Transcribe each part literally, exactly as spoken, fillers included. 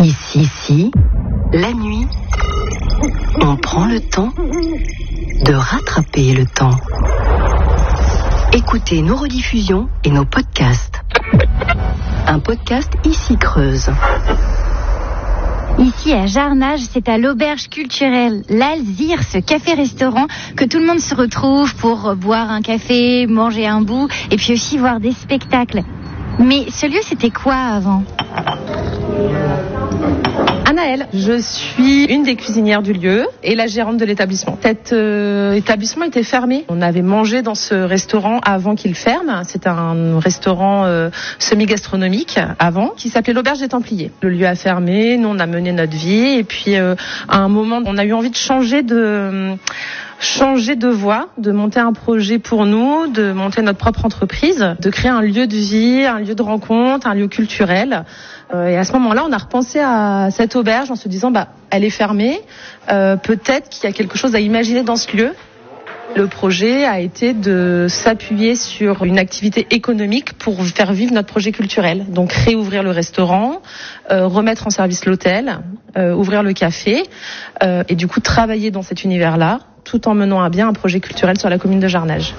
Ici, si, la nuit, on prend le temps de rattraper le temps. Écoutez nos rediffusions et nos podcasts. Un podcast Ici Creuse. Ici à Jarnage, c'est à l'auberge culturelle L'Alzire, ce café-restaurant que tout le monde se retrouve pour boire un café, manger un bout et puis aussi voir des spectacles. Mais ce lieu, c'était quoi avant ? Anaëlle, je suis une des cuisinières du lieu et la gérante de l'établissement. Cet euh, établissement était fermé. On avait mangé dans ce restaurant avant qu'il ferme. C'était un restaurant euh, semi-gastronomique avant qui s'appelait l'Auberge des Templiers. Le lieu a fermé, nous on a mené notre vie et puis euh, à un moment on a eu envie de changer de... Euh, changer de voie, de monter un projet pour nous, de monter notre propre entreprise, de créer un lieu de vie, un lieu de rencontre, un lieu culturel. Euh, et à ce moment-là, on a repensé à cette auberge en se disant, bah, elle est fermée, euh, peut-être qu'il y a quelque chose à imaginer dans ce lieu. Le projet a été de s'appuyer sur une activité économique pour faire vivre notre projet culturel. Donc réouvrir le restaurant, euh, remettre en service l'hôtel, euh, ouvrir le café euh, et du coup travailler dans cet univers-là tout en menant à bien un projet culturel sur la commune de Jarnage.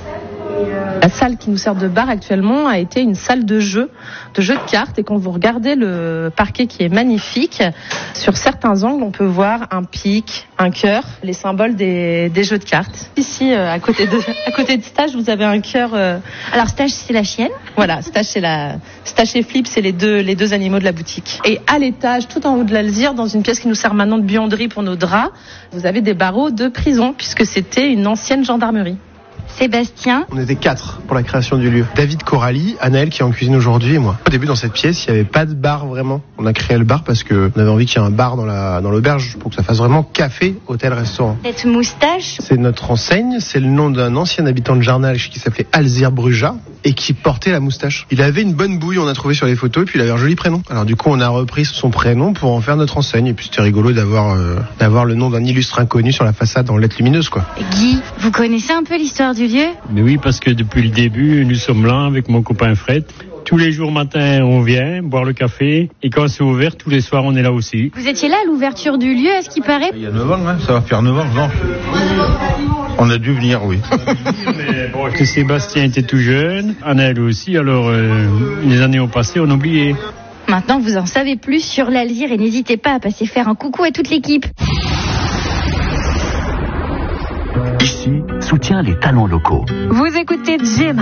La salle qui nous sert de bar actuellement a été une salle de jeu, de jeux de cartes. Et quand vous regardez le parquet qui est magnifique, sur certains angles, on peut voir un pic, un cœur, les symboles des, des jeux de cartes. Ici, euh, à côté de, à côté de Stage, vous avez un cœur. Euh... Alors Stage, c'est la chienne. Voilà, Stage, c'est la, Stage et Flip, c'est les deux, les deux animaux de la boutique. Et à l'étage, tout en haut de l'Alzire, dans une pièce qui nous sert maintenant de buanderie pour nos draps, vous avez des barreaux de prison puisque c'était une ancienne gendarmerie. Sébastien. On était quatre pour la création du lieu. David, Coralie, Anaëlle qui est en cuisine aujourd'hui et moi. Au début, dans cette pièce, il n'y avait pas de bar vraiment. On a créé le bar parce qu'on avait envie qu'il y ait un bar dans la dans l'auberge pour que ça fasse vraiment café, hôtel, restaurant. Cette moustache. C'est notre enseigne. C'est le nom d'un ancien habitant de Jarnage qui s'appelait Alzire Bruja et qui portait la moustache. Il avait une bonne bouille, on a trouvé sur les photos, et puis il avait un joli prénom. Alors du coup, on a repris son prénom pour en faire notre enseigne. Et puis c'était rigolo d'avoir euh, d'avoir le nom d'un illustre inconnu sur la façade en lettres lumineuses, quoi. Guy, vous connaissez un peu l'histoire du lieu ? Mais oui, parce que depuis le début, nous sommes là avec mon copain Fred. Tous les jours matin, on vient boire le café. Et quand c'est ouvert, tous les soirs, on est là aussi. Vous étiez là à l'ouverture du lieu, à ce qui paraît ? Il y a neuf ans, hein, ça va faire neuf ans, non ? On a dû venir, oui. Mais bon, que Sébastien était tout jeune, Anaëlle aussi, alors euh, les années ont passé, on a oublié. Maintenant, vous en savez plus sur l'Alzire et n'hésitez pas à passer faire un coucou à toute l'équipe. Ici, soutient les talents locaux. Vous écoutez Gemma.